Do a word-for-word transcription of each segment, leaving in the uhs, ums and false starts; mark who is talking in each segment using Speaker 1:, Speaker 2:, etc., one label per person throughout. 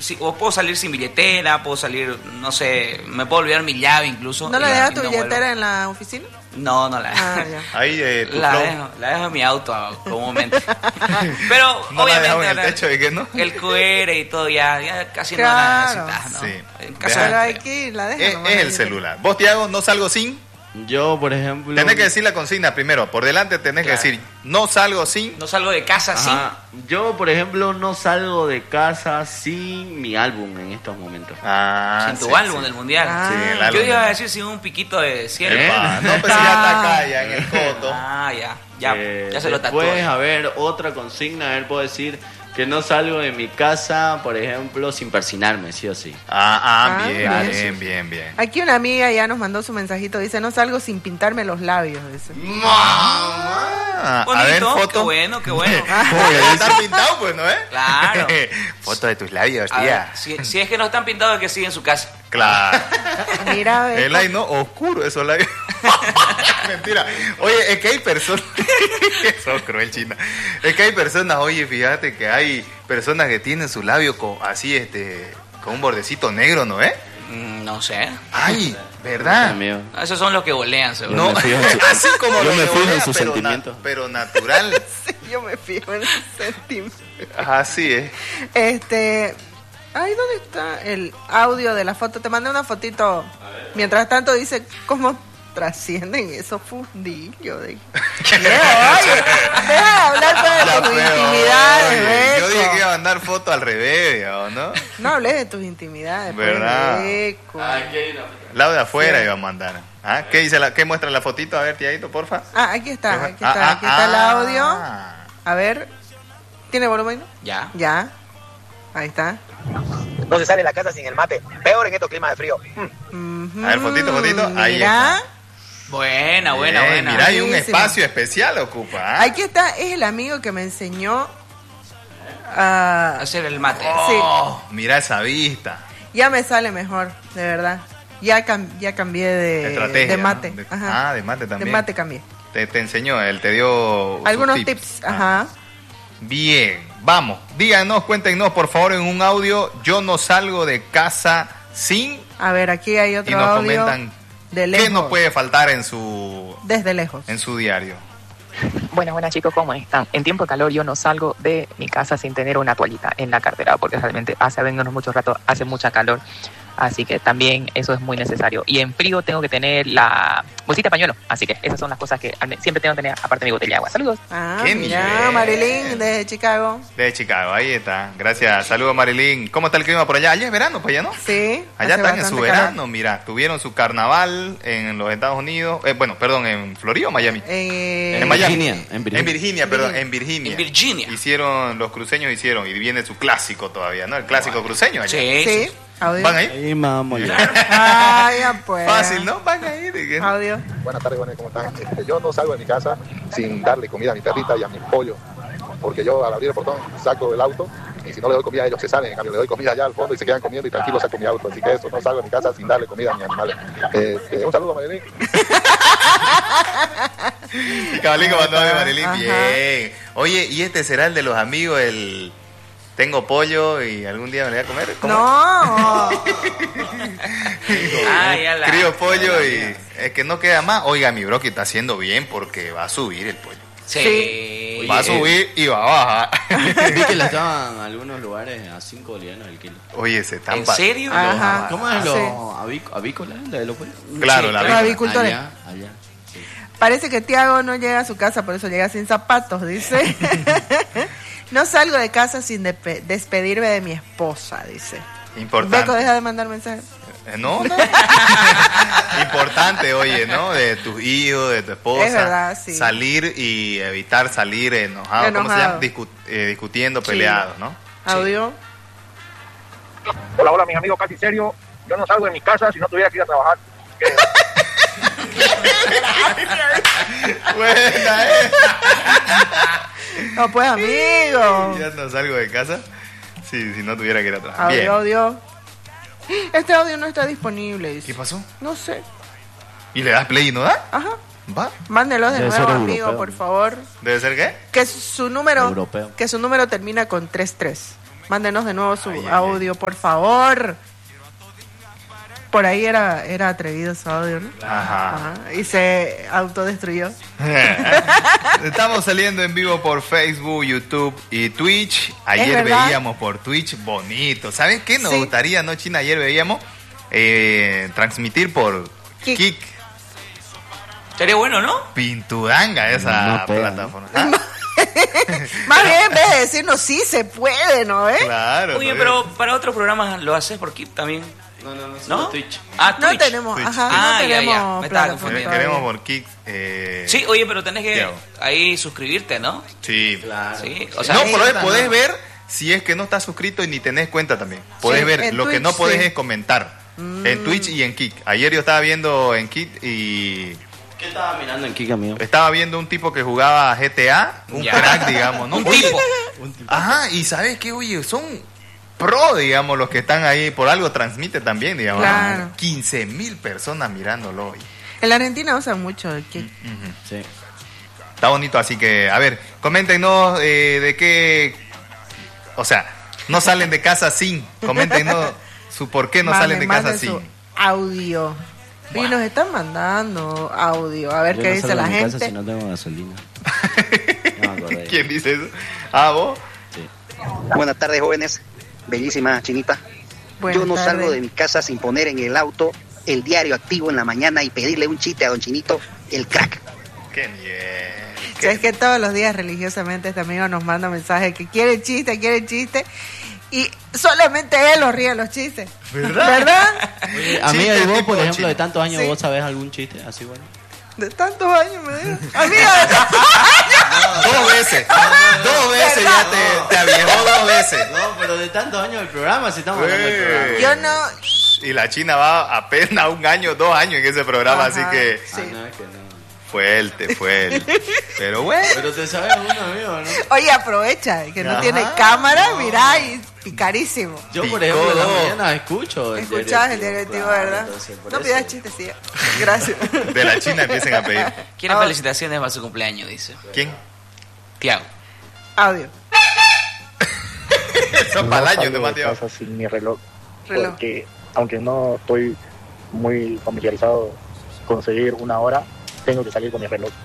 Speaker 1: sí, o puedo salir sin billetera, puedo salir, no sé, me puedo olvidar mi llave incluso.
Speaker 2: ¿No la dejas tu
Speaker 1: no
Speaker 2: billetera
Speaker 1: vuelvo.
Speaker 2: en la oficina?
Speaker 1: No, no la dejo.
Speaker 2: Ah, ya.
Speaker 3: Ahí eh, tu
Speaker 1: La
Speaker 3: flow.
Speaker 1: dejo, la dejo en mi auto comúnmente. Pero
Speaker 3: No la dejaba
Speaker 1: obviamente
Speaker 3: en el
Speaker 1: ahora
Speaker 3: techo, ¿y qué no?
Speaker 1: el Q R y todo ya, ya casi
Speaker 2: Claro.
Speaker 1: no la necesitas, ¿no?
Speaker 3: Sí.
Speaker 1: En caso
Speaker 3: Deja-
Speaker 2: Pero
Speaker 1: de-
Speaker 2: hay que ir, la dejas.
Speaker 3: Es,
Speaker 2: nomás
Speaker 3: es
Speaker 2: ahí.
Speaker 3: el celular. Vos, Tiago, no salgo sin.
Speaker 4: Yo, por ejemplo...
Speaker 3: Tenés que decir la consigna primero. Por delante tenés
Speaker 1: Claro.
Speaker 3: que decir, no salgo sin.
Speaker 1: No salgo de casa sin.
Speaker 4: Ajá. Yo, por ejemplo, no salgo de casa sin mi álbum en estos momentos.
Speaker 3: Ah,
Speaker 1: sin tu
Speaker 3: sí,
Speaker 1: álbum
Speaker 3: sí.
Speaker 1: del mundial.
Speaker 2: Ah.
Speaker 3: Sí, el
Speaker 1: Yo
Speaker 3: álbum.
Speaker 1: iba a decir sin un piquito de cielo.
Speaker 3: Epa, no, pues ya está acá, ya en el coto.
Speaker 1: Ah, ya, ya,
Speaker 4: Eh,
Speaker 1: ya se lo tatuó.
Speaker 4: Después, a ver, otra consigna, a ver, puedo decir que no salgo de mi casa, por ejemplo, sin persinarme, sí o sí.
Speaker 3: Ah, ah,
Speaker 2: Ah,
Speaker 3: bien,
Speaker 2: claro.
Speaker 3: bien, bien, bien.
Speaker 2: Aquí una amiga ya nos mandó su mensajito, dice, no salgo sin pintarme los labios, dice.
Speaker 3: Ah,
Speaker 1: Bonito,
Speaker 3: a ver,
Speaker 1: qué
Speaker 3: foto.
Speaker 1: bueno, qué bueno.
Speaker 3: Uy, está pintado, pues, ¿no, eh?
Speaker 1: Claro.
Speaker 3: Foto de tus labios,
Speaker 1: A ver,
Speaker 3: tía.
Speaker 1: si, si es que no están pintados, que sigue en su casa.
Speaker 3: Claro.
Speaker 2: Mira, ve.
Speaker 3: El like, ¿no? Oscuro, esos labios. Mentira. Oye, es que hay personas... Sos cruel, China. Es que hay personas, oye, fíjate que hay personas que tienen su labio con, así, este, con un bordecito negro, ¿no, eh?
Speaker 1: Mm, No sé.
Speaker 3: Ay, ¿verdad?
Speaker 4: Amigo.
Speaker 1: No, esos son los que volean, seguro.
Speaker 3: No,
Speaker 4: me fijo en su-
Speaker 3: así como
Speaker 4: yo
Speaker 3: lo
Speaker 4: me
Speaker 3: que
Speaker 4: fijo en
Speaker 3: volea,
Speaker 4: sus
Speaker 3: pero
Speaker 4: sentimientos.
Speaker 3: na- pero natural.
Speaker 2: Sí, yo me fijo en ese sentimiento.
Speaker 3: Así es.
Speaker 2: Este... Ay, ¿dónde está el audio de la foto? Te mandé una fotito. Mientras tanto dice, ¿cómo trascienden esos fundillos? De... Yeah, oye, deja de hablar pues, de
Speaker 3: Ya,
Speaker 2: tus
Speaker 3: pero,
Speaker 2: intimidades,
Speaker 3: oye, yo dije
Speaker 2: Beco.
Speaker 3: que iba a mandar foto al revés, ¿o no?
Speaker 2: No hables de tus intimidades, pues,
Speaker 3: ¿Verdad?
Speaker 2: Beco.
Speaker 3: Lado de afuera
Speaker 2: Sí.
Speaker 3: iba a mandar. ¿Ah? ¿Qué dice la, qué muestra la fotito? A ver, tiadito, porfa.
Speaker 2: Ah, aquí está, aquí
Speaker 3: Ah,
Speaker 2: está,
Speaker 3: ah,
Speaker 2: aquí está el
Speaker 3: ah.
Speaker 2: audio. A ver, ¿tiene volumen?
Speaker 1: Ya.
Speaker 2: Ya, ahí está.
Speaker 5: No se sale de la casa sin el mate. Peor en estos climas de frío.
Speaker 2: Ujú.
Speaker 3: A ver, fotito, fotito. Ahí
Speaker 2: Mira,
Speaker 3: está.
Speaker 1: Buena, buena,
Speaker 3: Bien,
Speaker 1: buena.
Speaker 3: Mira, hay un
Speaker 2: Buenísimo.
Speaker 3: espacio especial ocupa. ¿ah?
Speaker 2: aquí está, es el amigo que me enseñó a...
Speaker 1: Hacer el mate.
Speaker 3: Oh, mira esa vista.
Speaker 2: Ya me sale mejor, de verdad. Ya, cam- ya cambié de,
Speaker 3: Estrategia,
Speaker 2: de
Speaker 3: ¿no?
Speaker 2: mate.
Speaker 3: De-
Speaker 2: Ajá.
Speaker 3: ah, de mate también.
Speaker 2: De mate cambié.
Speaker 3: Te, te enseñó, él te dio sus
Speaker 2: Algunos tips,
Speaker 3: Ah,
Speaker 2: ajá.
Speaker 3: Bien, vamos, díganos, cuéntenos por favor en un audio. Yo no salgo de casa sin.
Speaker 2: A ver, aquí hay
Speaker 3: Y
Speaker 2: otro
Speaker 3: nos
Speaker 2: audio.
Speaker 3: comentan
Speaker 2: de lejos.
Speaker 3: qué no puede faltar en su
Speaker 2: Desde lejos.
Speaker 3: en su diario.
Speaker 6: Buenas, buenas chicos, ¿cómo están? En tiempo de calor yo no salgo de mi casa sin tener una toallita en la cartera porque realmente hace venirnos mucho rato, hace mucha calor, así que también eso es muy necesario. Y en frío tengo que tener la bolsita de pañuelo, así que esas son las cosas que al me- siempre tengo que tener aparte de mi botella de agua. Saludos.
Speaker 2: Ah,
Speaker 3: Qué
Speaker 2: mira,
Speaker 3: nivel.
Speaker 2: Marilyn desde Chicago.
Speaker 3: De Chicago, ahí está. Gracias, saludos Marilyn. ¿Cómo está el clima por allá? Allá es verano, pues allá no.
Speaker 2: Sí.
Speaker 3: Allá
Speaker 2: hace
Speaker 3: están en su
Speaker 2: bastante calor.
Speaker 3: verano, mira, tuvieron su carnaval en los Estados Unidos, eh, bueno, perdón, en Florida o Miami.
Speaker 2: Eh,
Speaker 3: En Miami.
Speaker 4: Virginia, en Virginia.
Speaker 3: En Virginia, perdón, en Virginia.
Speaker 1: En Virginia.
Speaker 3: Hicieron, los cruceños hicieron, y viene su clásico todavía, ¿no? El clásico cruceño allá.
Speaker 1: Sí,
Speaker 2: Sí,
Speaker 1: sí.
Speaker 2: audio.
Speaker 3: ¿Van ahí?
Speaker 4: Ahí vamos ya.
Speaker 2: Ah, ya pues.
Speaker 3: Fácil, ¿no? Van ahí. ¿de qué?
Speaker 2: Audio.
Speaker 7: Buenas tardes, buenas, ¿cómo están? Este, yo no salgo de mi casa sin darle comida a mi perrita y a mi pollo, porque yo al abrir el portón saco el auto y si no le doy comida a ellos se salen, en cambio le doy comida allá al fondo y se quedan comiendo y tranquilo saco mi auto, así que eso, no salgo de mi casa sin darle comida a mis animales. Este, un saludo a Marilyn.
Speaker 3: Y Cabalico mandó a Marilyn,
Speaker 2: Ajá.
Speaker 3: bien. Oye, ¿y este será el de los amigos, el tengo pollo y algún día me lo voy a comer? ¿Cómo?
Speaker 2: No.
Speaker 1: Ah, ya la.
Speaker 3: Crío pollo y es que no queda más. Oiga, mi bro que está haciendo bien porque va a subir el pollo.
Speaker 1: Sí.
Speaker 2: Sí.
Speaker 3: Va a subir y va a bajar.
Speaker 4: Vi que la estaban en algunos lugares a cinco bolivianos el kilo.
Speaker 3: Oye, se están
Speaker 1: ¿En
Speaker 3: pa-
Speaker 1: serio?
Speaker 2: Ajá.
Speaker 4: ¿Cómo es
Speaker 2: Sí.
Speaker 4: lo avíc- avícola? ¿La de los pollos?
Speaker 3: Claro,
Speaker 1: Sí,
Speaker 3: la
Speaker 2: Los
Speaker 3: verdad.
Speaker 2: avicultores.
Speaker 4: Allá, allá. Sí.
Speaker 2: Parece que Tiago no llega a su casa, por eso llega sin zapatos, dice. No salgo de casa sin depe- despedirme de mi esposa, dice.
Speaker 3: Importante.
Speaker 2: Beco, deja de mandar mensajes.
Speaker 3: Eh, No, no. Importante, oye, ¿no? De tus hijos, de tu esposa.
Speaker 2: Es verdad, sí.
Speaker 3: Salir y evitar salir enojado. ¿Cómo se
Speaker 2: Enojado.
Speaker 3: llama? Discu- eh, discutiendo, peleados, ¿no?
Speaker 2: Audio.
Speaker 5: Hola, hola, mis amigos, casi serio. Yo no salgo de mi casa si no tuviera que ir a trabajar.
Speaker 3: Buena, eh.
Speaker 2: No, pues, amigo.
Speaker 3: Ya no salgo de casa. Sí, si no tuviera que ir a trabajar. Bien.
Speaker 2: Audio, audio. Este audio no está disponible, dice.
Speaker 3: ¿Qué pasó?
Speaker 2: No sé.
Speaker 3: ¿Y le das play y no da?
Speaker 2: Ajá.
Speaker 3: ¿Va?
Speaker 2: Mándelo de
Speaker 4: Debe
Speaker 2: nuevo,
Speaker 4: ser
Speaker 2: amigo,
Speaker 4: europeo.
Speaker 2: por favor.
Speaker 3: ¿Debe ser qué?
Speaker 2: Que su número,
Speaker 4: Europeo.
Speaker 2: que su número termina con tres tres. Mándenos de nuevo su
Speaker 3: Ay, ay,
Speaker 2: audio, por favor. Por ahí era, era atrevido su audio, ¿no?
Speaker 3: Ajá.
Speaker 2: Ajá. Y se autodestruyó.
Speaker 3: Estamos saliendo en vivo por Facebook, YouTube y Twitch. Ayer
Speaker 2: ¿Es verdad?
Speaker 3: veíamos por Twitch bonito. ¿Sabes qué nos
Speaker 2: Sí.
Speaker 3: gustaría, no, China? Ayer veíamos eh, transmitir por
Speaker 2: Kik.
Speaker 3: Kik.
Speaker 1: Sería bueno, ¿no?
Speaker 3: Pinturanga esa
Speaker 4: No pega,
Speaker 3: plataforma. ¿Ah?
Speaker 2: Más bien, en vez de decirnos sí se puede, ¿no? ¿Eh?
Speaker 3: Claro.
Speaker 1: Oye,
Speaker 3: ¿no?
Speaker 1: pero para otros programas lo haces por Kip también,
Speaker 4: No, no, no,
Speaker 1: ¿no?
Speaker 4: solo Twitch.
Speaker 1: Ah,
Speaker 2: No
Speaker 1: Twitch.
Speaker 2: tenemos,
Speaker 3: Twitch,
Speaker 2: ajá,
Speaker 3: Twitch.
Speaker 2: no
Speaker 1: Ah, ya, ya,
Speaker 2: tenemos
Speaker 1: me estaba
Speaker 2: plataforma
Speaker 1: confundiendo.
Speaker 2: todavía.
Speaker 3: Queremos por Kik. Eh...
Speaker 1: Sí, oye, pero tenés que
Speaker 3: ¿Qué hago?
Speaker 1: ahí suscribirte, ¿no?
Speaker 3: Sí.
Speaker 4: Claro.
Speaker 1: Sí, o sea,
Speaker 3: no,
Speaker 1: ahí-
Speaker 3: podés,
Speaker 2: no.
Speaker 3: podés ver si es que no estás suscrito y ni tenés cuenta también. Podés
Speaker 2: Sí,
Speaker 3: ver,
Speaker 2: en
Speaker 3: lo que
Speaker 2: Twitch,
Speaker 3: no podés
Speaker 2: sí.
Speaker 3: es comentar.
Speaker 2: Mm.
Speaker 3: En Twitch y en Kik. Ayer yo estaba viendo en Kik y
Speaker 4: ¿Qué estaba mirando en Kika, amigo?
Speaker 3: estaba viendo un tipo que jugaba G T A, un
Speaker 1: Ya.
Speaker 3: crack, digamos, ¿no?
Speaker 1: Un
Speaker 3: Oye,
Speaker 1: tipo.
Speaker 3: Ajá, y sabes qué, oye, son pro, digamos, los que están ahí, por algo transmite también, digamos.
Speaker 2: Claro.
Speaker 3: quince mil personas mirándolo. Y,
Speaker 2: En la Argentina usan mucho el Kik.
Speaker 3: ujú.
Speaker 4: Sí.
Speaker 3: Está bonito, así que, a ver, coméntenos eh, de qué, o sea, no salen de casa sin, coméntenos su por qué no
Speaker 2: Manden,
Speaker 3: salen de casa
Speaker 2: manden
Speaker 3: sin.
Speaker 2: su audio. Y nos están mandando audio. A ver
Speaker 4: Yo
Speaker 2: qué
Speaker 4: no
Speaker 2: dice
Speaker 4: salgo
Speaker 2: la
Speaker 4: de mi
Speaker 2: gente.
Speaker 4: casa si no tengo gasolina. No me acordé.
Speaker 3: ¿Quién dice eso? ¿Ah, vos?
Speaker 4: Sí.
Speaker 8: Buenas tardes, jóvenes. Bellísima Chinita.
Speaker 2: Buenas
Speaker 8: Yo no
Speaker 2: tardes.
Speaker 8: salgo de mi casa sin poner en el auto el diario activo en la mañana y pedirle un chiste a don Chinito, el crack.
Speaker 3: Qué bien.
Speaker 2: O sea, es que todos los días religiosamente este amigo nos manda mensajes que quiere chiste, quiere chiste. Y solamente él los ríe los chistes.
Speaker 3: ¿Verdad?
Speaker 2: ¿Verdad?
Speaker 4: Oye, amiga, y
Speaker 3: Chiste
Speaker 4: vos,
Speaker 3: tipo
Speaker 4: por ejemplo,
Speaker 3: chino.
Speaker 4: de tantos años,
Speaker 2: Sí.
Speaker 4: ¿vos sabés algún chiste así bueno?
Speaker 2: De tantos años me dijo. Amiga, de tantos
Speaker 3: Dos veces. Dos veces ya te, te aviejó dos veces.
Speaker 4: No, pero de tantos años del programa, si estamos hablando del programa.
Speaker 3: Güey.
Speaker 2: Yo no.
Speaker 3: Y la China va apenas un año, dos años en ese programa,
Speaker 2: Ajá,
Speaker 3: así que
Speaker 2: sí.
Speaker 4: Ah, no, es que no.
Speaker 3: fuerte, fuerte. Pero bueno.
Speaker 4: Pero te sabes alguno, amigo, ¿no?
Speaker 2: Oye, aprovecha que no
Speaker 3: Ajá.
Speaker 2: tiene cámara, mirá, y picarísimo.
Speaker 4: Yo, por
Speaker 3: Picó
Speaker 4: ejemplo, en la
Speaker 3: dos.
Speaker 4: mañana escucho. el
Speaker 2: Escuchás el
Speaker 4: directivo,
Speaker 2: directivo,
Speaker 4: claro,
Speaker 2: ¿verdad?
Speaker 4: entonces, por
Speaker 2: No
Speaker 4: eso.
Speaker 2: pidas chistes, sí. Gracias.
Speaker 3: De la China empiecen a pedir.
Speaker 1: Quiere
Speaker 2: Ah.
Speaker 1: felicitaciones para su cumpleaños, dice.
Speaker 3: ¿Quién?
Speaker 1: Tiago.
Speaker 2: Audio.
Speaker 3: Son para el año, de
Speaker 5: de
Speaker 3: Mateo.
Speaker 5: casa sin mi reloj,
Speaker 2: Reloj.
Speaker 5: porque aunque no estoy muy familiarizado conseguir una hora, tengo que salir con mi reloj.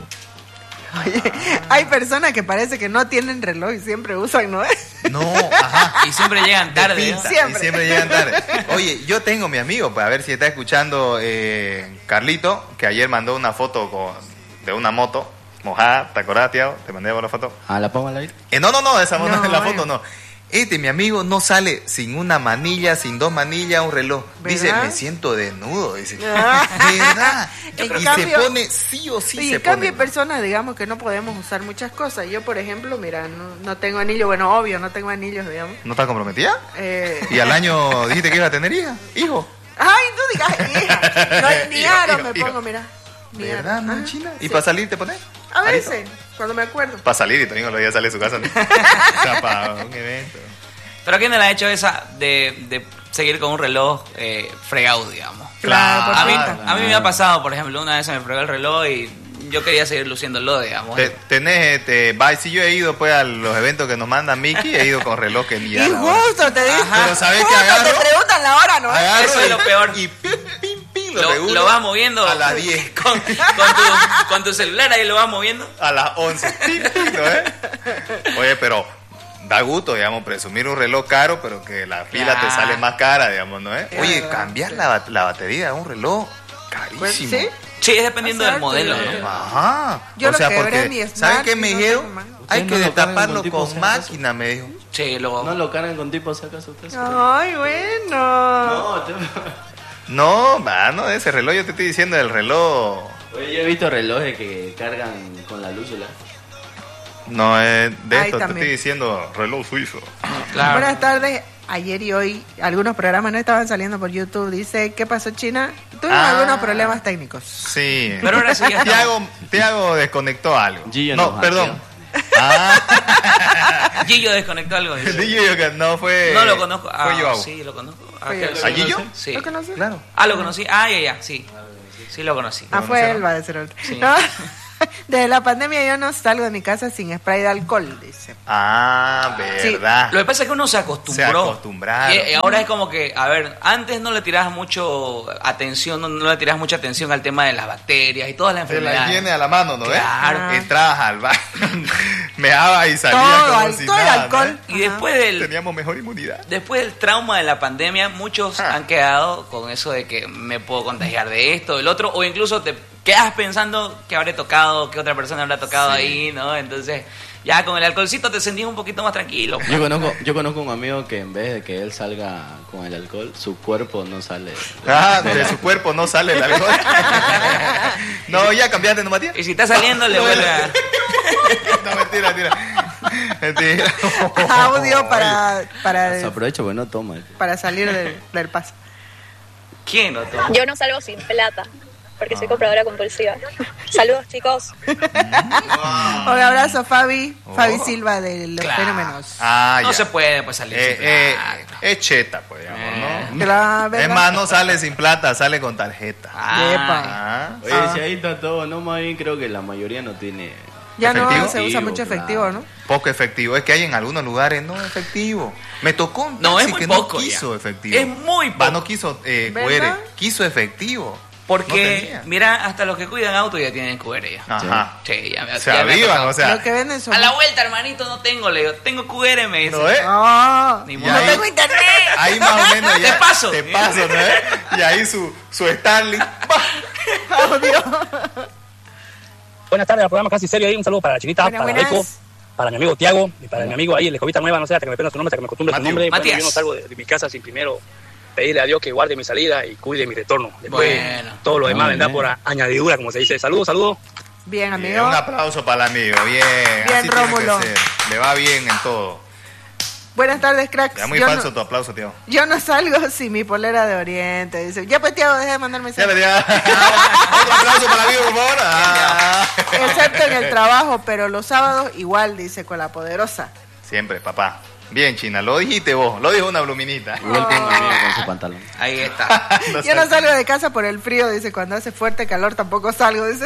Speaker 2: Oye, hay personas que parece que no tienen reloj y siempre usan, ¿no?
Speaker 3: No, ajá.
Speaker 1: Y siempre llegan tarde,
Speaker 3: De
Speaker 1: ¿no?
Speaker 3: pinta,
Speaker 2: Siempre.
Speaker 3: y siempre llegan tarde. Oye, yo tengo mi amigo, para ver si está escuchando eh, Carlito, que ayer mandó una foto con, de una moto mojada. ¿Te acordás, Tiago? Te mandé la foto.
Speaker 4: Ah, ¿la pongo al aire?
Speaker 3: Eh, no, no, no, esa no,
Speaker 2: No,
Speaker 3: la
Speaker 2: eh.
Speaker 3: foto no. Este, mi amigo, no sale sin una manilla, sin dos manillas, un reloj. Dice,
Speaker 2: ¿Verdad?
Speaker 3: me siento desnudo. Dice,
Speaker 2: Ah.
Speaker 3: ¿verdad?
Speaker 2: En
Speaker 3: Y
Speaker 2: cambio-
Speaker 3: se pone, sí o sí
Speaker 2: Y
Speaker 3: se
Speaker 2: en cambio hay
Speaker 3: pone.
Speaker 2: personas, digamos, que no podemos usar muchas cosas. Yo, por ejemplo, mira, no, no tengo anillo. Bueno, obvio, no tengo anillos, digamos.
Speaker 3: ¿No estás comprometida?
Speaker 2: Eh...
Speaker 3: Y al año dijiste que iba a tener hija, hijo.
Speaker 2: Ay, no digas hija. No, ni
Speaker 3: Hijo,
Speaker 2: aro
Speaker 3: hijo,
Speaker 2: me
Speaker 3: hijo.
Speaker 2: pongo, mira. Ni
Speaker 3: ¿Verdad,
Speaker 2: aro.
Speaker 3: no,
Speaker 2: Ajá,
Speaker 3: China? ¿Y
Speaker 2: sí.
Speaker 3: para salir te pones?
Speaker 2: A veces, cuando me acuerdo.
Speaker 3: Para salir y también los días sale de su casa. ¿no? O sea, para un evento.
Speaker 1: Pero ¿quién no le ha hecho esa de, de seguir con un reloj eh, fregado, digamos?
Speaker 2: Claro, por
Speaker 1: A mí,
Speaker 2: pinta.
Speaker 1: a mí me ha pasado, por ejemplo, una vez se me fregó el reloj y yo quería seguir luciéndolo, digamos.
Speaker 3: Te- tenés, este, va, si yo he ido pues a los eventos que nos manda Mickey, he ido con reloj que ni a
Speaker 2: Y
Speaker 3: la hora.
Speaker 2: justo te dicen.
Speaker 3: Pero ¿sabes qué
Speaker 2: justo
Speaker 3: agarro?
Speaker 2: te preguntan la hora, ¿no?
Speaker 3: Agarro
Speaker 1: Eso es
Speaker 3: y-
Speaker 1: lo peor.
Speaker 3: Y pim, pim, pim, lo,
Speaker 1: Lo,
Speaker 3: regulo
Speaker 1: lo vas moviendo
Speaker 3: a las diez,
Speaker 1: con, con, tu, con tu celular, ahí lo vas moviendo.
Speaker 3: a las once. Pim, pim, ¿no, eh? Oye, pero da gusto, digamos, presumir un reloj caro, pero que la pila te
Speaker 1: Claro.
Speaker 3: sale más cara, digamos, ¿no es?
Speaker 2: Es
Speaker 3: Oye,
Speaker 2: verdad,
Speaker 3: cambiar
Speaker 2: sí.
Speaker 3: la, ba- la batería de un reloj,
Speaker 2: Pues,
Speaker 3: carísimo.
Speaker 2: ¿sí?
Speaker 1: Sí, es dependiendo del
Speaker 2: Exacto,
Speaker 1: modelo,
Speaker 2: yo-
Speaker 1: ¿no?
Speaker 3: Ajá.
Speaker 2: Yo
Speaker 3: o
Speaker 2: lo
Speaker 3: sea,
Speaker 2: quebré
Speaker 3: porque,
Speaker 2: en mi
Speaker 3: ¿saben
Speaker 2: Smart
Speaker 3: qué
Speaker 2: y
Speaker 3: me
Speaker 2: no
Speaker 3: dijeron?
Speaker 2: tengo más.
Speaker 3: Hay
Speaker 4: ¿Ustedes
Speaker 3: que
Speaker 4: no lo cargan
Speaker 3: destaparlo
Speaker 4: con tipo
Speaker 3: con
Speaker 4: si acaso?
Speaker 3: máquina, me dijo.
Speaker 1: Sí, lo...
Speaker 4: No lo cargan con tipo, si acaso ustedes.
Speaker 2: Ay, bueno.
Speaker 4: No, te...
Speaker 3: No, mano, ese reloj, yo te estoy diciendo el reloj.
Speaker 4: Oye, yo he visto relojes que cargan con la luz solar.
Speaker 3: No es de
Speaker 2: Ahí
Speaker 3: esto, te
Speaker 2: también.
Speaker 3: estoy diciendo reloj suizo.
Speaker 1: Claro.
Speaker 2: Buenas tardes. Ayer y hoy algunos programas no estaban saliendo por YouTube. Dice, ¿qué pasó, China? Tuvimos
Speaker 3: Ah.
Speaker 2: algunos problemas técnicos.
Speaker 3: Sí.
Speaker 1: Pero ahora sí ya está.
Speaker 3: Tiago, Tiago desconectó algo.
Speaker 4: Gillo
Speaker 3: no,
Speaker 4: nos
Speaker 3: perdón.
Speaker 4: hackeó.
Speaker 3: Ah,
Speaker 1: Gillo desconectó algo. dice.
Speaker 3: Gillo, que no fue.
Speaker 1: No lo conozco. Ah,
Speaker 3: Fue Joao.
Speaker 1: sí, lo conozco. Ah,
Speaker 2: Fue
Speaker 1: ¿qué-
Speaker 2: Joao.
Speaker 3: ¿A Gillo?
Speaker 1: Sí.
Speaker 2: ¿Lo conoces?
Speaker 3: Claro.
Speaker 1: Ah, lo conocí. Ah, ya, ya, sí. Sí, lo conocí.
Speaker 2: Ah,
Speaker 3: ¿Lo
Speaker 2: fue
Speaker 3: conocieron?
Speaker 2: él, va a decir otro.
Speaker 1: Sí.
Speaker 2: No. Desde la pandemia yo no salgo de mi casa sin spray de alcohol, dice.
Speaker 3: Ah, verdad.
Speaker 1: Lo que pasa es que uno se acostumbró.
Speaker 3: Se acostumbraron.
Speaker 1: Y, y ahora es como que, a ver, antes no le tirabas mucho atención, no, no le tirabas mucha atención al tema de las bacterias y todas las
Speaker 3: Se la
Speaker 1: enfermedades.
Speaker 3: higiene a la mano, ¿no ves?
Speaker 1: Claro.
Speaker 3: Entrabas al baño, meabas y salías
Speaker 2: Todo,
Speaker 3: como
Speaker 2: al-
Speaker 3: si
Speaker 2: todo el
Speaker 3: nada, ¿no
Speaker 2: alcohol.
Speaker 3: ves?
Speaker 1: Y después del,
Speaker 3: Teníamos mejor inmunidad.
Speaker 1: después del trauma de la pandemia, muchos
Speaker 3: Ah.
Speaker 1: han quedado con eso de que me puedo contagiar de esto, del otro, o incluso te quedas pensando que habré tocado, que otra persona habrá tocado
Speaker 3: Sí.
Speaker 1: ahí, ¿no? Entonces, ya con el alcoholcito te sentís un poquito más tranquilo.
Speaker 4: Yo conozco, yo conozco un amigo que en vez de que él salga con el alcohol, su cuerpo no sale.
Speaker 3: Ah, de su cuerpo no sale el alcohol. No, ya cambiaste, ¿no, Matías?
Speaker 1: Y si está saliendo, le vuelve a...
Speaker 3: No, mentira, mentira. Mentira.
Speaker 2: Audio para, para,
Speaker 4: Se aprovecha porque no toma.
Speaker 2: para salir del, del paso.
Speaker 1: ¿Quién no toma?
Speaker 9: Yo no salgo sin plata, porque soy compradora compulsiva. Saludos, chicos.
Speaker 2: Un abrazo, Fabi.
Speaker 3: Oh.
Speaker 2: Fabi Silva de Los
Speaker 1: Claro.
Speaker 2: Fenómenos.
Speaker 3: Ah,
Speaker 1: No
Speaker 3: ya.
Speaker 1: se puede pues salir
Speaker 3: Eh,
Speaker 1: sin
Speaker 3: eh,
Speaker 1: plata.
Speaker 3: es cheta, pues, digamos,
Speaker 1: Eh.
Speaker 3: ¿no?
Speaker 2: Claro,
Speaker 3: Es
Speaker 2: ¿verdad?
Speaker 3: más, no sale sin plata, sale con tarjeta.
Speaker 1: Ah,
Speaker 3: Ah.
Speaker 4: Oye,
Speaker 2: Ah.
Speaker 4: si ahí está todo, no, más bien creo que la mayoría no tiene.
Speaker 2: Ya no
Speaker 3: ¿Efectivo?
Speaker 2: se usa mucho efectivo,
Speaker 4: Claro.
Speaker 2: ¿no?
Speaker 3: Poco efectivo. Es que hay en algunos lugares no efectivo. Me tocó un
Speaker 1: No,
Speaker 3: taxi
Speaker 1: es muy
Speaker 3: que
Speaker 1: poco
Speaker 3: no quiso
Speaker 1: ya.
Speaker 3: efectivo.
Speaker 1: Es muy
Speaker 3: Va,
Speaker 1: poco.
Speaker 3: no quiso eh, Q
Speaker 2: ¿Verdad?
Speaker 3: R, quiso efectivo. No
Speaker 1: Porque,
Speaker 3: tenía.
Speaker 1: mira, hasta los que cuidan auto ya tienen Q R ya.
Speaker 3: Ajá.
Speaker 1: Sí, ya me,
Speaker 3: Se
Speaker 1: ya me ha
Speaker 3: avivan,
Speaker 1: tocado.
Speaker 3: o sea.
Speaker 2: Lo que venden son...
Speaker 1: A la vuelta, hermanito, no tengo, le digo, tengo Q R, me dice.
Speaker 3: ¿No es?
Speaker 2: Ah,
Speaker 1: Ni
Speaker 3: Y
Speaker 1: modo.
Speaker 2: no
Speaker 3: ahí-
Speaker 2: tengo internet.
Speaker 3: Ahí más o menos ya.
Speaker 1: Te paso.
Speaker 3: Te paso, ¿no es? Y ahí su, su Starlink.
Speaker 2: Audio.
Speaker 10: Buenas tardes al programa Casi Serio ahí, un saludo para la chiquita,
Speaker 2: Buenas,
Speaker 10: para
Speaker 2: buenas.
Speaker 10: Rico, para mi amigo Tiago y para mi amigo ahí, el escobita nueva, no sé, hasta que me prenda su nombre, hasta que me acostumbre a su
Speaker 3: Matías.
Speaker 10: nombre. Bueno,
Speaker 1: Matías.
Speaker 10: yo no salgo de, de mi casa sin primero pedirle a Dios que guarde mi salida y cuide mi retorno. Después
Speaker 1: Bueno.
Speaker 10: todo lo demás
Speaker 4: Muy
Speaker 10: vendrá
Speaker 4: bien.
Speaker 10: por a- añadidura, como se dice. Saludos, saludos.
Speaker 2: Bien,
Speaker 3: Bien,
Speaker 2: amigo.
Speaker 3: un aplauso para el amigo. Bien.
Speaker 2: Bien,
Speaker 3: así tiene que
Speaker 2: Rómulo.
Speaker 3: ser. Le va bien en todo.
Speaker 2: Buenas tardes, cracks.
Speaker 3: Ya muy
Speaker 2: yo,
Speaker 3: falso
Speaker 2: no,
Speaker 3: tu aplauso, tío.
Speaker 2: yo no salgo sin mi polera de Oriente. Dice, ya pues, Tiago, deja de mandarme
Speaker 3: Ya me
Speaker 2: mensajes.
Speaker 3: diga. Otro aplauso para el amigo, por favor. Ah.
Speaker 2: Excepto en el trabajo, pero los sábados igual, dice, con la poderosa.
Speaker 3: Siempre, papá. Bien, China. Lo dijiste vos. Lo dijo una bluminita.
Speaker 4: Igual que un amigo con su pantalón.
Speaker 1: Ahí está.
Speaker 3: No
Speaker 2: Yo no
Speaker 3: sé.
Speaker 2: salgo de casa por el frío, dice, cuando hace fuerte calor tampoco salgo, dice.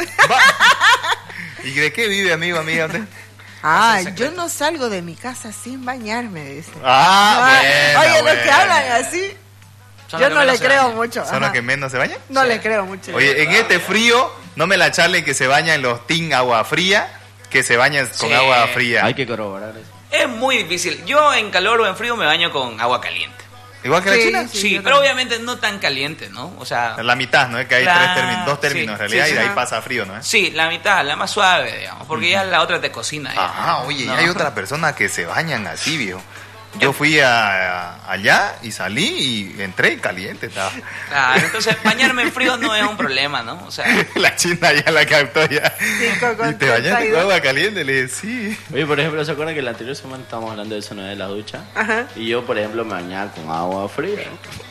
Speaker 3: ¿Y de qué vive, amigo, amiga? usted?
Speaker 2: Ah,
Speaker 1: Ese es
Speaker 2: yo
Speaker 1: secreto.
Speaker 2: no salgo de mi casa sin bañarme, dice.
Speaker 3: Ah,
Speaker 2: Ah,
Speaker 3: buena,
Speaker 2: Oye, los
Speaker 3: buena.
Speaker 2: que hablan así,
Speaker 1: Son
Speaker 2: yo
Speaker 1: los que
Speaker 2: no
Speaker 1: menos
Speaker 2: le
Speaker 1: se
Speaker 2: creo
Speaker 1: bañan.
Speaker 2: mucho.
Speaker 3: ¿Son
Speaker 2: ajá.
Speaker 3: los que menos se bañan?
Speaker 2: No
Speaker 1: Sí.
Speaker 2: le creo mucho.
Speaker 3: Oye, en este frío, no me la charlen que se bañan los team agua fría, que se bañan con
Speaker 1: Sí.
Speaker 3: agua fría.
Speaker 4: Hay que corroborar eso.
Speaker 1: Es muy difícil. Yo en calor o en frío me baño con agua caliente.
Speaker 3: Igual que la
Speaker 2: Sí,
Speaker 3: China.
Speaker 2: sí.
Speaker 1: Sí,
Speaker 2: yo
Speaker 1: pero
Speaker 2: también.
Speaker 1: obviamente no tan caliente, ¿no? O sea,
Speaker 3: La mitad, ¿no? Es que hay
Speaker 1: Claro,
Speaker 3: tres términos, dos términos
Speaker 1: sí,
Speaker 3: en realidad
Speaker 1: sí,
Speaker 3: y de ahí
Speaker 2: sí.
Speaker 3: pasa frío, ¿no?
Speaker 1: sí, la mitad, la más suave, digamos, porque ya la otra te cocina. ya.
Speaker 3: Ajá, oye,
Speaker 1: No.
Speaker 3: y hay otras personas que se bañan así, viejo. Yo fui a, a- allá y salí y entré caliente. Estaba.
Speaker 1: Claro, entonces bañarme en frío no es un problema, ¿no? O sea,
Speaker 3: La China ya la captó ya.
Speaker 2: Sí, con- con
Speaker 3: ¿Y te bañaste
Speaker 2: treinta y
Speaker 3: con
Speaker 2: dos.
Speaker 3: agua caliente? Le dije, sí.
Speaker 4: Oye, por ejemplo, ¿se acuerdan que la anterior semana estábamos hablando de eso, no de la ducha?
Speaker 2: Ajá.
Speaker 4: Y yo, por ejemplo, me bañaba con agua fría.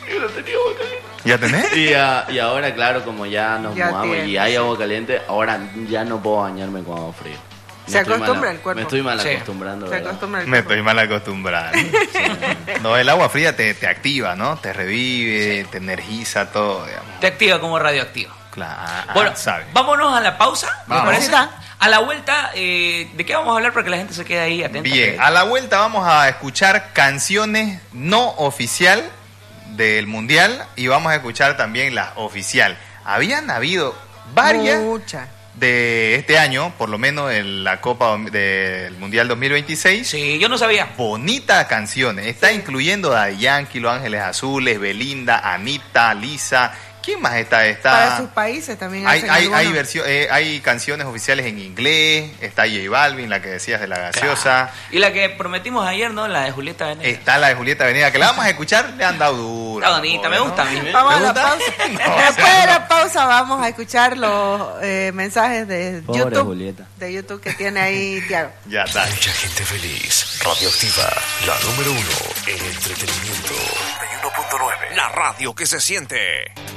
Speaker 3: ¿Ya tenés?
Speaker 4: Y, ah, y ahora, claro, como ya nos
Speaker 2: Ya
Speaker 4: mudamos y
Speaker 2: tienes,
Speaker 4: hay
Speaker 2: sí.
Speaker 4: agua caliente, ahora ya no puedo bañarme con agua fría. Me
Speaker 2: Se
Speaker 4: estoy
Speaker 2: acostumbra
Speaker 4: mal-
Speaker 2: el cuerpo.
Speaker 4: Me estoy mal
Speaker 1: Sí.
Speaker 4: acostumbrando.
Speaker 2: Se
Speaker 4: ¿verdad?
Speaker 2: acostumbra el
Speaker 3: Me
Speaker 2: cuerpo.
Speaker 3: estoy mal acostumbrado. No, el agua fría te, te activa, ¿no? Te revive, te energiza todo, digamos.
Speaker 1: te activa como radioactivo.
Speaker 3: Claro,
Speaker 1: Bueno,
Speaker 3: sabe.
Speaker 1: vámonos a la pausa, ¿me
Speaker 3: Vamos.
Speaker 1: parece? A la vuelta, eh, ¿de qué vamos a hablar para que la gente se quede ahí atenta?
Speaker 3: Bien,
Speaker 1: Que-
Speaker 3: a la vuelta vamos a escuchar canciones no oficial del Mundial y vamos a escuchar también la oficial. Habían habido varias
Speaker 2: Mucha.
Speaker 3: de este año, por lo menos en la Copa del Mundial dos mil veintiséis.
Speaker 1: Sí, yo no sabía.
Speaker 3: Bonitas canciones. Está incluyendo a Yankee, Los Ángeles Azules, Belinda, Anita, Lisa. ¿Quién más está? Está...
Speaker 2: Para sus países también
Speaker 3: Hay,
Speaker 2: hacen
Speaker 3: hay,
Speaker 2: algunos.
Speaker 3: hay, versio- eh, hay canciones oficiales en inglés, está J Balvin, la que decías de la gaseosa,
Speaker 1: Y la que prometimos ayer, ¿no? La de Julieta Venegas.
Speaker 3: está la de Julieta Venegas, que la vamos a escuchar, le han dado duro.
Speaker 1: Está bonita, me gusta a mí.
Speaker 2: Vamos a
Speaker 3: ¿Te
Speaker 2: la
Speaker 3: gusta?
Speaker 2: pausa.
Speaker 3: No,
Speaker 2: Después de la pausa vamos a escuchar los eh, mensajes de
Speaker 4: Pobre
Speaker 2: YouTube.
Speaker 4: Julieta.
Speaker 2: De YouTube que tiene ahí Tiago.
Speaker 3: Ya está.
Speaker 11: Mucha gente feliz. Radioactiva, la número uno en entretenimiento. noventa y uno punto nueve. La radio que se siente.